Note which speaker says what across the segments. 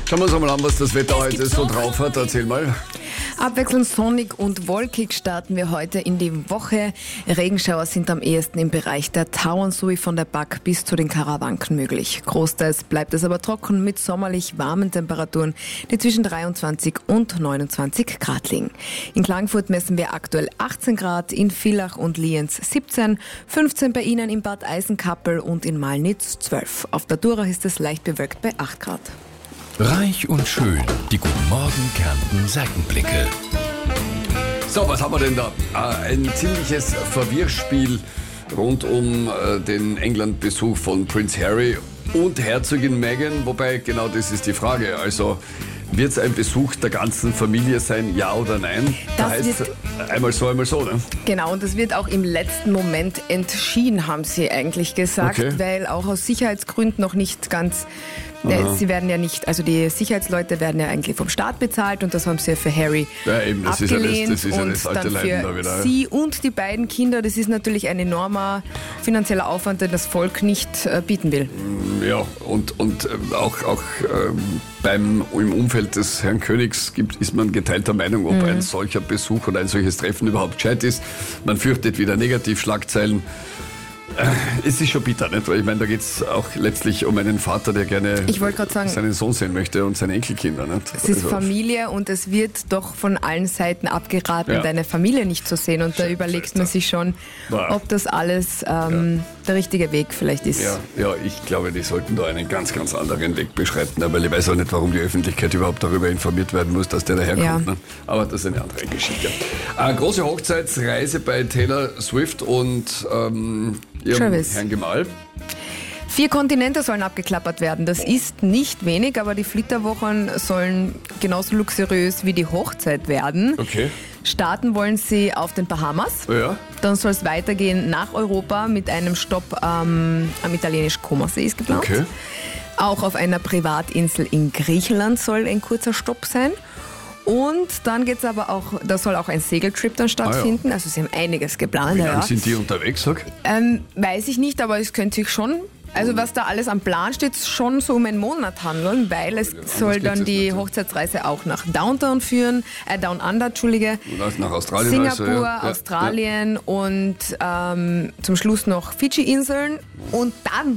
Speaker 1: Schauen wir uns einmal an, was das Wetter heute so drauf hat. Erzähl mal.
Speaker 2: Abwechselnd sonnig und wolkig starten wir heute in die Woche. Regenschauer sind am ehesten im Bereich der Tauern sowie von der Back bis zu den Karawanken möglich. Großteils bleibt es aber trocken mit sommerlich warmen Temperaturen, die zwischen 23 und 29 Grad liegen. In Klagenfurt messen wir aktuell 18 Grad, in Villach und Lienz 17, 15 bei Ihnen in Bad Eisenkappel und in Malnitz 12. Auf der Durach ist es leicht bewölkt bei 8 Grad.
Speaker 3: Reich und schön, die Guten Morgen Kärnten Seitenblicke.
Speaker 1: So, was haben wir denn da? Ein ziemliches Verwirrspiel rund um den England-Besuch von Prince Harry und Herzogin Meghan. Wobei, genau das ist die Frage. Also, wird es ein Besuch der ganzen Familie sein, ja oder nein? Da heißt einmal so, ne?
Speaker 2: Genau, und das wird auch im letzten Moment entschieden, haben sie eigentlich gesagt, weil auch aus Sicherheitsgründen noch nicht ganz... Sie werden ja nicht, also die Sicherheitsleute werden ja eigentlich vom Staat bezahlt und das haben sie ja für Harry abgelehnt.
Speaker 1: Das ist ja das alte Leiden da wieder.
Speaker 2: Sie und die beiden Kinder, das ist natürlich ein enormer finanzieller Aufwand, den das Volk nicht bieten will.
Speaker 1: Ja, und auch im Umfeld des Herrn Königs ist man geteilter Meinung, ob ein solcher Besuch oder ein solches Treffen überhaupt gescheit ist. Man fürchtet wieder Negativschlagzeilen. Es ist schon bitter, nicht? Weil ich meine, da geht es auch letztlich um einen Vater, der gerne seinen Sohn sehen möchte und seine Enkelkinder. Nicht?
Speaker 2: Es ist Familie und es wird doch von allen Seiten abgeraten, deine Familie nicht zu sehen. Und da überlegt man sich schon, ob das alles der richtige Weg vielleicht ist.
Speaker 1: Ja, ich glaube, die sollten da einen ganz, ganz anderen Weg beschreiten. Weil ich weiß auch nicht, warum die Öffentlichkeit überhaupt darüber informiert werden muss, dass der daherkommt. Ja. Ne? Aber das ist eine andere Geschichte. Große Hochzeitsreise bei Taylor Swift und ihrem Herrn Gemahl.
Speaker 2: 4 Kontinente sollen abgeklappert werden. Das ist nicht wenig, aber die Flitterwochen sollen genauso luxuriös wie die Hochzeit werden.
Speaker 1: Okay.
Speaker 2: Starten wollen sie auf den Bahamas.
Speaker 1: Ja.
Speaker 2: Dann soll es weitergehen nach Europa mit einem Stopp am italienischen Comersee ist geplant.
Speaker 1: Okay.
Speaker 2: Auch auf einer Privatinsel in Griechenland soll ein kurzer Stopp sein. Und dann geht's aber auch, da soll auch ein Segeltrip dann stattfinden. Also sie haben einiges geplant.
Speaker 1: Wie lange sind die unterwegs, sag?
Speaker 2: Weiß ich nicht, aber es könnte sich schon, also was da alles am Plan steht, schon so um einen Monat handeln, weil es soll dann die Hochzeitsreise auch nach Downtown führen, Down Under, Entschuldige.
Speaker 1: Und nach Australien.
Speaker 2: Singapur, Australien und zum Schluss noch Fidschi-Inseln und dann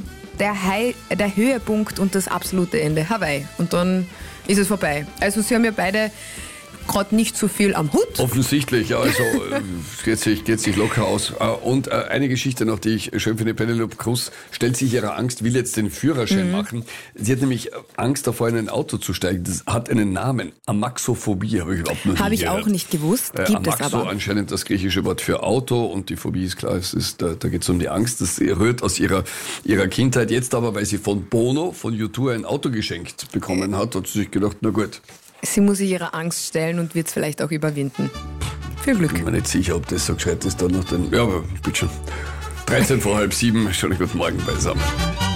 Speaker 2: der Höhepunkt und das absolute Ende, Hawaii. Und dann ist es vorbei. Also sie haben ja beide gerade nicht so viel am Hut.
Speaker 1: Offensichtlich, ja, also geht sich locker aus. Und eine Geschichte noch, die ich schön finde, Penelope Cruz stellt sich ihrer Angst, will jetzt den Führerschein machen. Sie hat nämlich Angst davor, in ein Auto zu steigen. Das hat einen Namen. Amaxophobie, habe ich überhaupt noch nie gehört.
Speaker 2: Habe ich auch nicht gewusst, gibt es aber.
Speaker 1: Anscheinend das griechische Wort für Auto und die Phobie ist klar, da geht es um die Angst. Das rührt aus ihrer Kindheit. Jetzt aber, weil sie von Bono, von U2 ein Auto geschenkt bekommen hat sie sich gedacht, na gut.
Speaker 2: Sie muss sich ihrer Angst stellen und wird es vielleicht auch überwinden. Viel Glück.
Speaker 1: Ich bin mir nicht sicher, ob das so gescheit ist. Ja, aber bitte schon. 7:13, schönen guten Morgen beisammen.